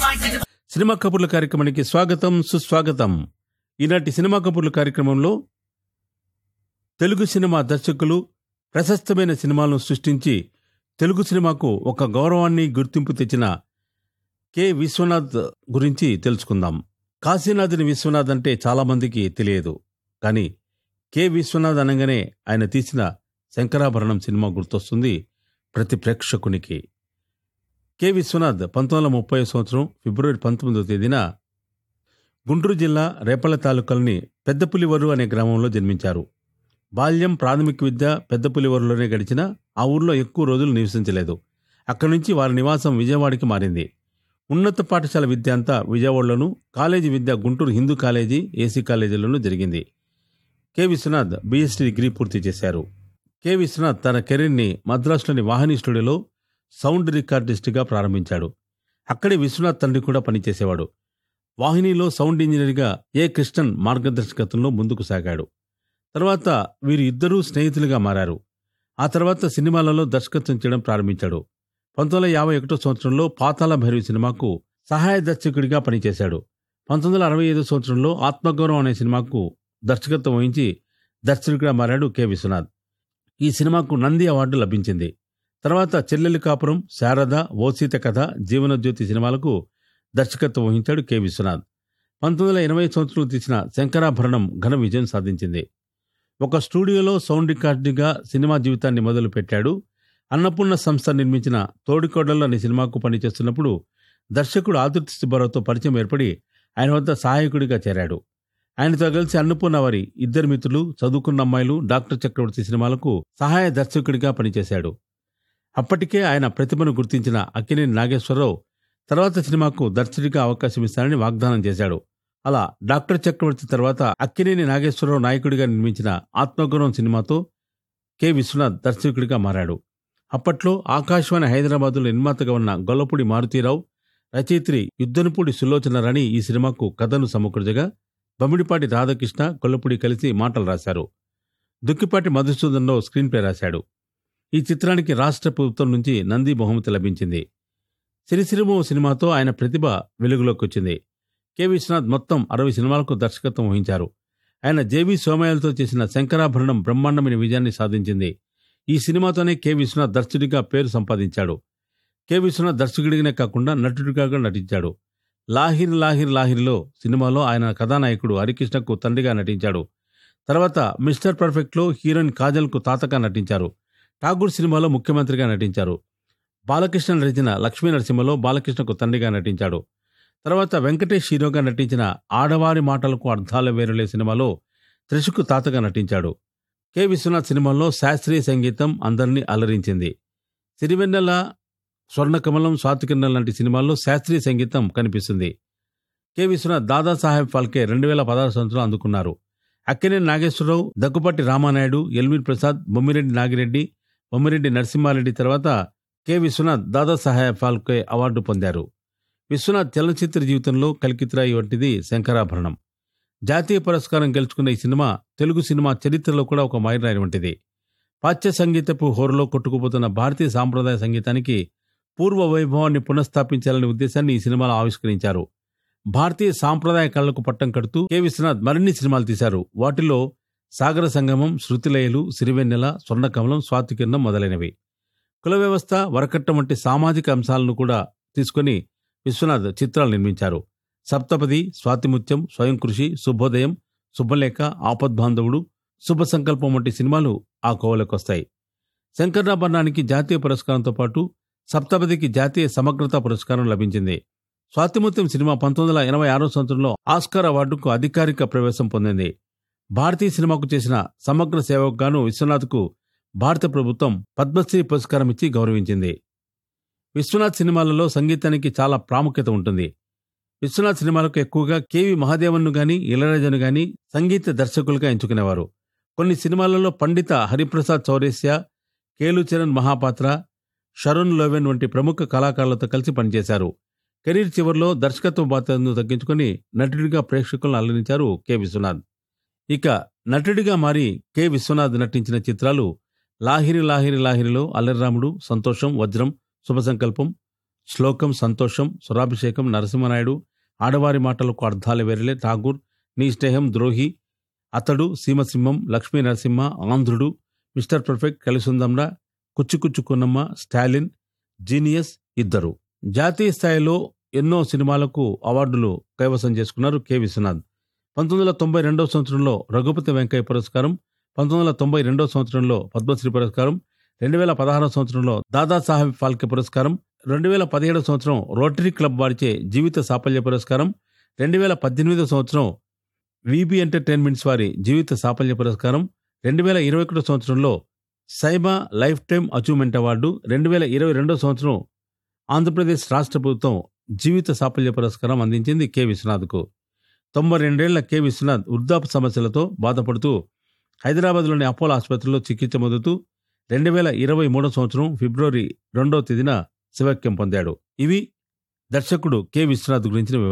Cinema కబుర్ల కార్యక్రమానికి స్వాగతం, సుస్వాగతం. ఈనాటి సినిమా కబుర్ల కార్యక్రమంలో తెలుగు సినిమా దర్శకులు ప్రశస్తమైన సినిమాలను సృష్టించి తెలుగు సినిమాకు ఒక గౌరవాన్ని, గుర్తింపు తెచ్చిన కె. విశ్వనాథ్ గురించి తెలుసుకుందాం. కాశీనాథుని విశ్వనాథ్ అంటే చాలామందికి తెలియదు. కానీ కె. విశ్వనాథ్ అనగానే ఆయన తీసిన శంకరాభరణం సినిమా గుర్తొస్తుంది ప్రతి ప్రేక్షకునికి. కె. విశ్వనాథ్ 1930 సంవత్సరం ఫిబ్రవరి 19వ తేదీన గుంటూరు జిల్లా రేపల్ల తాలూకాలోని పెద్దపులివరు అనే గ్రామంలో జన్మించారు. బాల్యం, ప్రాథమిక విద్య పెద్దపులివరులోనే గడిచినా ఆ ఊర్లో ఎక్కువ రోజులు నివసించలేదు. అక్కడి నుంచి వారి నివాసం విజయవాడకి మారింది. ఉన్నత పాఠశాల విద్య అంతా విజయవాడలోను, కాలేజీ విద్య గుంటూరు హిందూ కాలేజీ, ఏసీ కాలేజీలోనూ జరిగింది. కె. విశ్వనాథ్ బిఎస్సీ డిగ్రీ పూర్తి చేశారు. కె. విశ్వనాథ్ తన కెరీర్ని మద్రాసులోని వాహిని స్టూడియోలో సౌండ్ రికార్డిస్ట్గా ప్రారంభించాడు. అక్కడే విశ్వనాథ్ తండ్రి కూడా పనిచేసేవాడు. వాహినిలో సౌండ్ ఇంజనీర్గా ఏ. కృష్ణన్ మార్గదర్శకత్వంలో ముందుకు సాగాడు. తర్వాత వీరు ఇద్దరూ స్నేహితులుగా మారారు. ఆ తర్వాత సినిమాలలో దర్శకత్వం చేయడం ప్రారంభించాడు. 1951 సంవత్సరంలో పాతాళ భైరవి సినిమాకు సహాయ దర్శకుడిగా పనిచేశాడు. 1965 సంవత్సరంలో ఆత్మగౌరవం అనే సినిమాకు దర్శకత్వం వహించి దర్శకుడిగా మారాడు కె. విశ్వనాథ్. ఈ సినిమాకు నంది అవార్డు లభించింది. తర్వాత చెల్లెలి కాపురం, శారద, ఓ సీత కథ, జీవనజ్యోతి సినిమాలకు దర్శకత్వం వహించాడు కె. విశ్వనాథ్. 1980 సంవత్సరంలో తీసిన శంకరాభరణం ఘన విజయం సాధించింది. ఒక స్టూడియోలో సౌండ్ రికార్డుగా సినిమా జీవితాన్ని మొదలుపెట్టాడు. అన్నపూర్ణ సంస్థ నిర్మించిన తోడికోడళ్ళు అనే సినిమాకు పనిచేస్తున్నప్పుడు దర్శకుడు ఆదుర్తి సుబ్బారావుతో పరిచయం ఏర్పడి ఆయన వద్ద సహాయకుడిగా చేరాడు. ఆయనతో కలిసి అన్నపూర్ణ వారి ఇద్దరు మిత్రులు, చదువుకున్న అమ్మాయిలు, డాక్టర్ చక్రవర్తి సినిమాలకు సహాయ దర్శకుడిగా పనిచేశాడు. అప్పటికే ఆయన ప్రతిభను గుర్తించిన అక్కినేని నాగేశ్వరరావు తర్వాత సినిమాకు దర్శకుడిగా అవకాశం ఇస్తానని వాగ్దానం చేశాడు. అలా డాక్టర్ చక్రవర్తి తర్వాత అక్కినేని నాగేశ్వరరావు నాయకుడిగా నిర్మించిన ఆత్మగౌరవం సినిమాతో కె. విశ్వనాథ్ దర్శకుడిగా మారాడు. అప్పట్లో ఆకాశవాణి హైదరాబాదులో నిర్మాతగా ఉన్న గొల్లపూడి మారుతీరావు, రచయిత్రి యుద్ధనపూడి సులోచనారాణి ఈ సినిమాకు కథను సమకూర్చగా బమ్మిడిపాటి రాధాకృష్ణ, గొల్లపూడి కలిసి మాటలు రాశారు. దుక్కిపాటి మధుసూదనరావు స్క్రీన్ ప్లే రాశాడు. ఈ చిత్రానికి రాష్ట్ర ప్రభుత్వం నుంచి నంది బహుమతి లభించింది. సిరిసిరిమో సినిమాతో ఆయన ప్రతిభ వెలుగులోకి వచ్చింది. కె. విశ్వనాథ్ మొత్తం 60 సినిమాలకు దర్శకత్వం వహించారు. ఆయన జెవి సోమయాలతో చేసిన శంకరాభరణం బ్రహ్మాండమైన విజయాన్ని సాధించింది. ఈ సినిమాతోనే కె. విశ్వనాథ్ దర్శకుడిగా పేరు సంపాదించాడు. కె. విశ్వనాథ్ దర్శకుడిగానే కాకుండా నటుడిగా నటించాడు. లాహిరి లాహిరి లాహిరిలో సినిమాలో ఆయన కథానాయకుడు హరికృష్ణకు తండ్రిగా నటించాడు. తర్వాత మిస్టర్ పర్ఫెక్ట్లో హీరోయిన్ కాజల్కు తాతగా నటించారు. ఠాగూర్ సినిమాలో ముఖ్యమంత్రిగా నటించారు. బాలకృష్ణ రచన లక్ష్మీ నరసింహలో బాలకృష్ణకు తండ్రిగా నటించాడు. తర్వాత వెంకటేష్ హీరోగా నటించిన ఆడవారి మాటలకు అర్థాలు వేరులే సినిమాలో త్రిషుకు తాతగా నటించాడు. కె. విశ్వనాథ్ సినిమాల్లో శాస్త్రీయ సంగీతం అందరినీ అలరించింది. సిరివెన్నెల, స్వర్ణకమలం, స్వాతికిరణం లాంటి సినిమాల్లో శాస్త్రీయ సంగీతం కనిపిస్తుంది. కె. విశ్వనాథ్ దాదాసాహెబ్ ఫాల్కే 2016 సంవత్సరంలో అందుకున్నారు. అక్కినేని నాగేశ్వరరావు, దగ్గుపాటి రామానాయుడు, ఎల్వి ప్రసాద్, బొమ్మిరెడ్డి నాగిరెడ్డి, బొమ్మిరెడ్డి నరసింహారెడ్డి తర్వాత కె. విశ్వనాథ్ దాదాసాహెబ్ ఫాల్కే అవార్డు పొందారు. విశ్వనాథ్ చలనచిత్ర జీవితంలో కలికితురాయి వంటిది శంకరాభరణం. జాతీయ పురస్కారం గెలుచుకున్న ఈ సినిమా తెలుగు సినిమా చరిత్రలో కూడా ఒక మైలురాయి వంటిది. పాశ్చాత్య సంగీతపు హోరులో కొట్టుకుపోతున్న భారతీయ సాంప్రదాయ సంగీతానికి పూర్వ వైభవాన్ని పునఃస్థాపించాలనే ఉద్దేశాన్ని ఈ సినిమాలో ఆవిష్కరించారు. భారతీయ సాంప్రదాయ కళలకు పట్టం కడుతూ కె. విశ్వనాథ్ మరిన్ని సినిమాలు తీశారు. వాటిలో సాగర సంగమం, శృతిలయలు, సిరివెన్నెల, స్వర్ణకమలం, స్వాతికిరణం మొదలైనవి. కుల వ్యవస్థ, వరకట్నం వంటి సామాజిక అంశాలను కూడా తీసుకుని విశ్వనాథ్ చిత్రాలు నిర్మించారు. సప్తపది, స్వాతిముత్యం, స్వయం కృషి, శుభోదయం, శుభలేఖ, ఆపద్బాంధవుడు, శుభ సంకల్పం వంటి సినిమాలు ఆ కోవలోకొస్తాయి. శంకరాభరణానికి జాతీయ పురస్కారంతో పాటు సప్తపదికి జాతీయ సమగ్రత పురస్కారం లభించింది. స్వాతిముత్యం సినిమా 1986 సంవత్సరంలో ఆస్కార్ అవార్డుకు అధికారిక ప్రవేశం పొందింది. భారతీయ సినిమాకు చేసిన సమగ్ర సేవకు గాను విశ్వనాథ్కు భారత ప్రభుత్వం పద్మశ్రీ పురస్కారం ఇచ్చి గౌరవించింది. విశ్వనాథ్ సినిమాలలో సంగీతానికి చాలా ప్రాముఖ్యత ఉంటుంది. విశ్వనాథ్ సినిమాలకు ఎక్కువగా కెవి మహాదేవన్ను గాని, ఇళయరాజాను గాని సంగీత దర్శకులుగా ఎంచుకునేవారు. కొన్ని సినిమాలలో పండిత హరిప్రసాద్ చౌరేస్య, కేలుచరణ్ మహాపాత్ర, షరుణ్ లోవెన్ వంటి ప్రముఖ కళాకారులతో కలిసి పనిచేశారు. కెరీర్ చివరిలో దర్శకత్వ బాధ్యతను తగ్గించుకుని నటుడిగా ప్రేక్షకులను అలరించారు కె. విశ్వనాథ్. ఇక నటుడిగా మారి కె. విశ్వనాథ్ నటించిన చిత్రాలు లాహిరి లాహిరి లాహిరిలో అల్లరిరాముడు, సంతోషం, వజ్రం, శుభ సంకల్పం, శ్లోకం, సంతోషం, స్వరాభిషేకం, నరసింహనాయుడు, ఆడవారి మాటలకు అర్థాలు వెరలే, ఠాగూర్, నీ స్నేహం, ద్రోహి, అతడు, సీమసింహం, లక్ష్మీ నరసింహ, ఆంధ్రుడు, మిస్టర్ పర్ఫెక్ట్, కలిసుందంరా, కుచ్చుకుచ్చు కున్నమ్మ, స్టాలిన్, జీనియస్, ఇద్దరు. జాతీయ స్థాయిలో ఎన్నో సినిమాలకు అవార్డులు కైవసం చేసుకున్నారు కె. విశ్వనాథ్. 1992 సంవత్సరంలో రఘుపతి వెంకయ్య పురస్కారం, 1992 సంవత్సరంలో పద్మశ్రీ పురస్కారం, 2016 సంవత్సరంలో దాదాసాహెబ్ ఫాల్కే పురస్కారం, 2017 సంవత్సరం రోటరీ క్లబ్ వారిచే జీవిత సాఫల్య పురస్కారం, 2018 సంవత్సరం విబి ఎంటర్టైన్మెంట్స్ వారి జీవిత సాఫల్య పురస్కారం, 2021 సంవత్సరంలో SIIMA life time achievement award, 2022 సంవత్సరం ఆంధ్రప్రదేశ్ రాష్ట్ర ప్రభుత్వం జీవిత సాఫల్య పురస్కారం అందించింది కె. విశ్వనాథ్కు. 92 ఏళ్ల కె. విశ్వనాథ్ వృద్ధాప్య సమస్యలతో బాధపడుతూ హైదరాబాద్లోని అపోలో ఆసుపత్రిలో చికిత్స పొందుతూ 2023 సంవత్సరం ఫిబ్రవరి 2వ తేదీన శివైక్యం పొందాడు. ఇవి దర్శకుడు కె. విశ్వనాథ్ గురించిన వివరాలు.